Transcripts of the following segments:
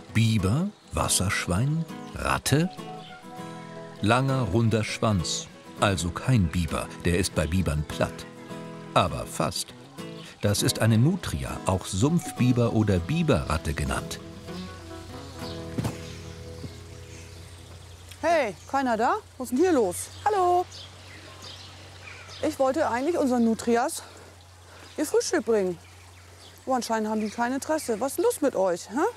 Biber, Wasserschwein, Ratte? Langer, runder Schwanz. Also kein Biber, der ist bei Bibern platt. Aber fast. Das ist eine Nutria, auch Sumpfbiber oder Biberratte genannt. Hey, keiner da? Was ist denn hier los? Hallo! Ich wollte eigentlich unseren Nutrias ihr Frühstück bringen. Aber anscheinend haben die kein Interesse. Was ist denn los mit euch? Hä?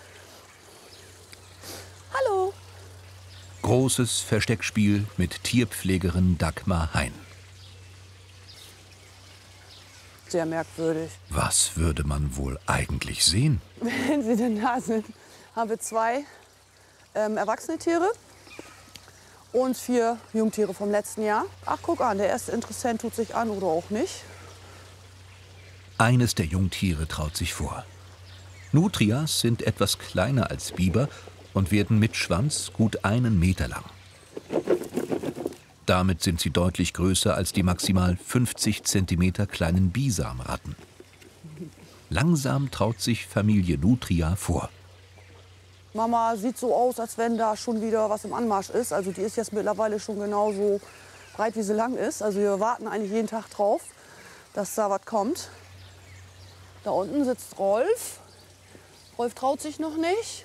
Hallo! Großes Versteckspiel mit Tierpflegerin Dagmar Hein. Sehr merkwürdig. Was würde man wohl eigentlich sehen? Wenn sie denn da sind, haben wir 2 erwachsene Tiere und 4 Jungtiere vom letzten Jahr. Ach, guck an, der erste Interessent tut sich an oder auch nicht. Eines der Jungtiere traut sich vor. Nutrias sind etwas kleiner als Biber und werden mit Schwanz gut 1 Meter lang. Damit sind sie deutlich größer als die maximal 50 Zentimeter kleinen Bisamratten. Langsam traut sich Familie Nutria vor. Mama sieht so aus, als wenn da schon wieder was im Anmarsch ist. Also die ist jetzt mittlerweile schon genauso breit, wie sie lang ist. Also wir warten eigentlich jeden Tag drauf, dass da was kommt. Da unten sitzt Rolf. Rolf traut sich noch nicht.